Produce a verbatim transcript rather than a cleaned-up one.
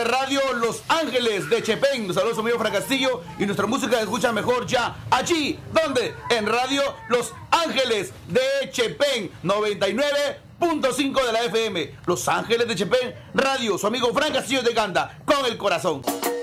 de radio Los Ángeles de Chepén. Nos saludos, amigo Fran Castillo. Y nuestra música se escucha mejor ya allí, donde en radio Los Ángeles de Chepén, noventa y nueve punto cinco de la F M. Los Ángeles de Chepén Radio. Su amigo Fran Castillo te canta con el corazón.